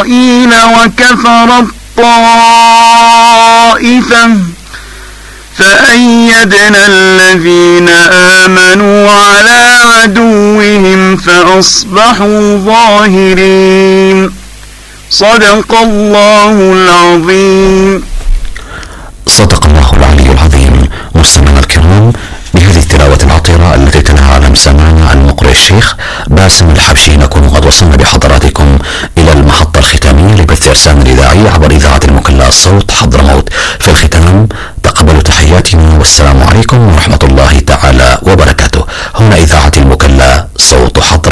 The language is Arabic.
إسرائيل وكفر الطائفة فأيدنا الذين آمنوا على عدوهم فأصبحوا ظاهرين. صدق الله العظيم. صدق الله العلي العظيم. مستمعينا الكرام، بهذه التلاوة العطرة التي تنهى عن سماعنا المقرئ الشيخ باسم الحبشي نكون قد وصلنا بحضراتكم إلى المحطة الختامية لبث إرسالنا الإذاعي عبر إذاعة المكلا صوت حضرموت. في الختام تقبلوا تحياتنا والسلام عليكم ورحمة الله تعالى وبركاته. هنا إذاعة المكلا صوت حضرموت.